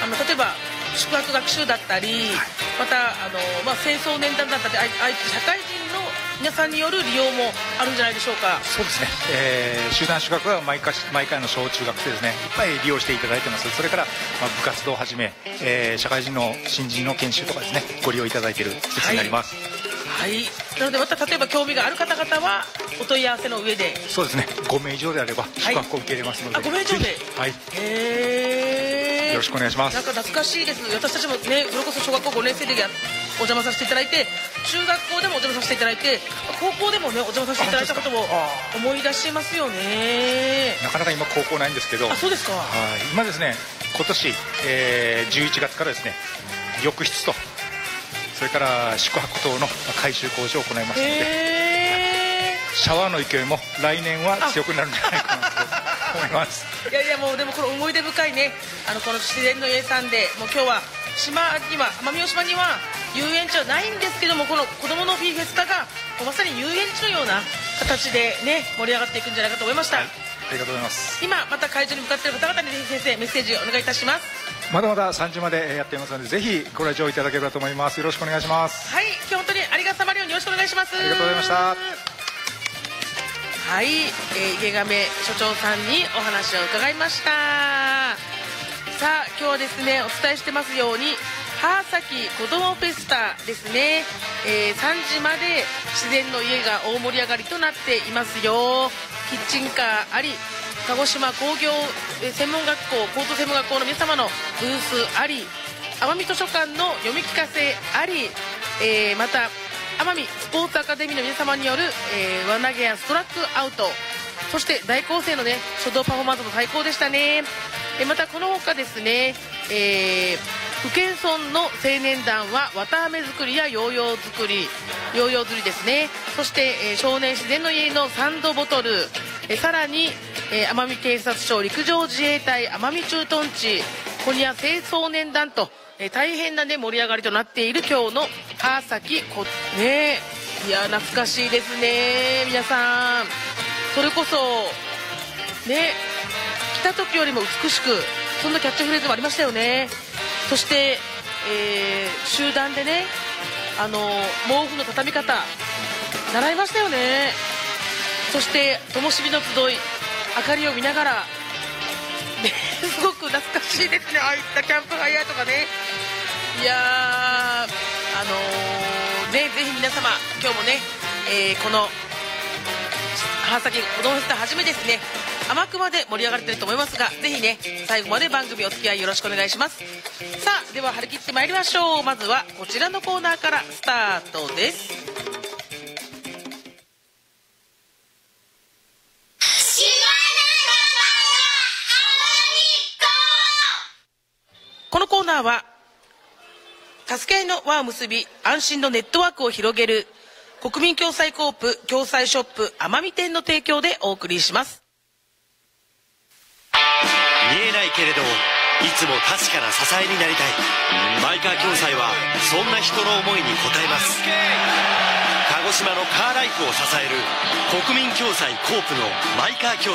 例えば宿泊学習だったり、また清掃年団だったり、社会人の皆さんによる利用もあるんじゃないでしょうか。 そうですね、集団宿泊は毎回の小中学生ですね、いっぱい利用していただいてます。それから、部活動をはじめ、社会人の新人の研修とかですね、ご利用いただいている施設になります。 はい、なのでまた例えば興味がある方々はお問い合わせの上で。そうですね、 5名以上であれば宿泊を受け入れますので、 5名以上で、 はい、よろしくお願いします。 なんか懐かしいです。私たちもね、それこそ小学校5年生でお邪魔させていただいて、中学校でもお邪魔させていただいて、高校でもねお邪魔させていただいたことも思い出しますよね。 なかなか今高校ないんですけど、 そうですか。 今ですね、今年、11月からですね、浴室とそれから宿泊等の改修工事を行いますので、シャワーの勢いも来年は強くなるんじゃないかなと思います。 いやいや、もうでもこの思い出深いね、この自然の家さんで、もう今日は島には、奄美大島には遊園地はないんですけども、この子どものフィーフェスタがまさに遊園地のような形でね、盛り上がっていくんじゃないかと思いました。 ありがとうございます。 今また会場に向かっている方々にぜひ先生メッセージをお願いいたします。 まだまだ3時までやっていますので、ぜひご来場いただければと思います。よろしくお願いします。 はい、今日本当にありがとうさまるようによろしくお願いします。 ありがとうございました。 はい、池亀所長さんにお話を伺いました。さあ、今日はですね、お伝えしてますように川崎子どもフェスタですね、3時まで自然の家が大盛り上がりとなっていますよ。キッチンカーあり、鹿児島工業専門学校高等専門学校の皆様のブースあり、奄美図書館の読み聞かせあり、また奄美スポーツアカデミーの皆様による、輪投げやストラックアウト、そして大構成のね書道パフォーマンスも最高でしたね。またこの他ですね、府県村の青年団は綿あめ作りやヨーヨー釣りですね。そして、少年自然の家のサンドボトル、さらに、奄美警察庁陸上自衛隊奄美駐屯地コニア清掃年団と、大変なね盛り上がりとなっている今日の川崎ね。いや懐かしいですね。皆さんそれこそね、来た時よりも美しく、そんなキャッチフレーズもありましたよね。そして、集団でね、毛布の畳み方習いましたよね。そして灯火の集い、明かりを見ながら、ね、すごく懐かしいですね。ああいったキャンプファイヤーとかね。いやー、ね、ぜひ皆様今日もね、この川崎子どもフェスタはじめですね、天熊で盛り上がっていると思いますが、ぜひね最後まで番組お付き合いよろしくお願いします。さあ、では張り切ってまいりましょう。まずはこちらのコーナーからスタートです。このコーナーは助け合いの輪を結び、安心のネットワークを広げる国民共済コープ共済ショップ奄美店の提供でお送りします。 見えないけれどいつも確かな支えになりたい。マイカー共済はそんな人の思いに応えます。鹿児島のカーライフを支える国民共済コープのマイカー共済。